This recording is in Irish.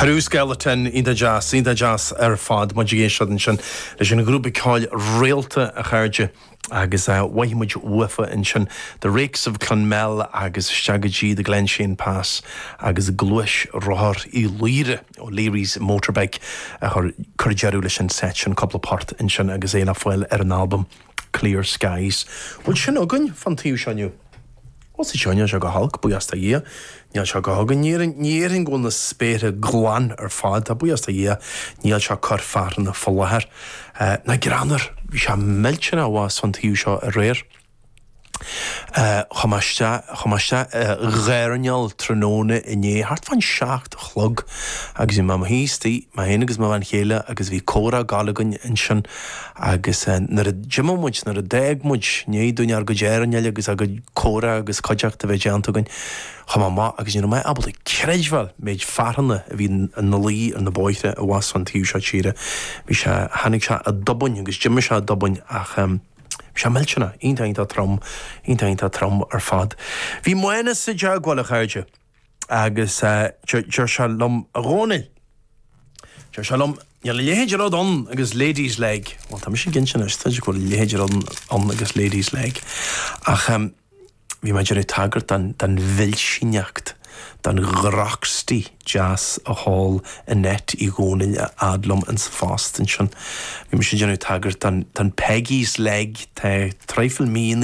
Harú skeleton ínta jazz ar fad modulation sin leis an grúpa cáil réalta a chairde agus waimiid ufa in sin the Rakes of Clonmel agus Shagagy the Glenshane Pass agus gluis rothar I líre ó Leary's Motorbike a chu curjarú leis an set sin couple part in sin agus éana foiil ar an album Clear Skies. Bhil sin agan fan tíú seanniu. Os Johnny se go halk buasta ie ni se go hagan níring go na spére glan ar fad a buasta ie ni se kar faran na follher na granar vi se melchna was van tíú seo a réir Chomasta ghairneal tróna iné hart van seacht chlog agus I mam hístí ma hénagus ma van chéile agus bhí córa galagan in sin agus nar a jimmuid nar a degmuid né dúnear go déirneal agus a go córa agus coideachta bheith deantagan Chomá agus ní mai abal creidhil méid farhanna a bhí an nalí an na bóithre a was van tíú seo tíre bhí se hanig se a dobain agus jimme se a dobain ach se melchna inta trom ar fad. Bhí muine sa deagháil a chairde agus deir se lom a rónil. Deir se lom léhéidir an agus ladies leg. Well, tá sé gin sin staidir go léhéidir an agus ladies leg. Ach bhí meidir I tagart dan bhilsíneacht dan grachstí jazz a hall a net I gcónail a adlum an fast in sin. Bhí me sé deanú tagart dan Peggy's leg tá treifil mín